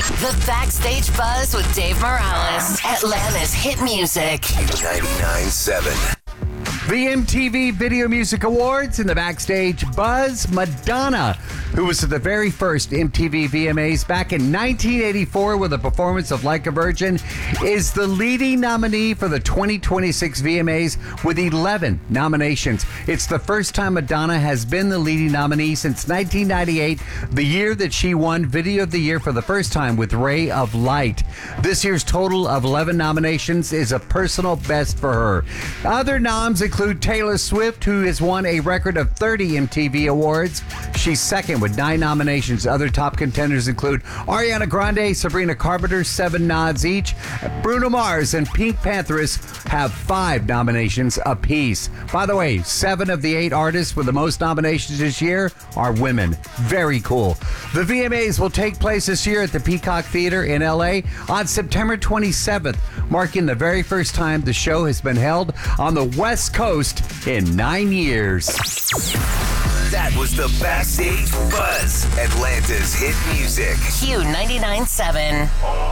The Backstage Buzz with Dave Morales. Atlanta's hit music. 99.7. The MTV Video Music Awards in the Backstage Buzz. Madonna, who was at the very first MTV VMAs back in 1984 with a performance of Like a Virgin, is the leading nominee for the 2026 VMAs with 11 nominations. It's the first time Madonna has been the leading nominee since 1998, the year that she won Video of the Year for the first time with Ray of Light. This year's total of 11 nominations is a personal best for her. Other noms include Taylor Swift, who has won a record of 30 MTV awards. She's second with 9 nominations. Other top contenders include Ariana Grande, Sabrina Carpenter, 7 nods each. Bruno Mars and Pink Panthers have 5 nominations apiece. By the way, 7 of the 8 artists with the most nominations this year are women. Very cool. The VMAs will take place this year at the Peacock Theater in LA on September 27th, marking the very first time the show has been held on the West Coast in 9 years. That was the Backstage Buzz, Atlanta's hit music. Q 99.7.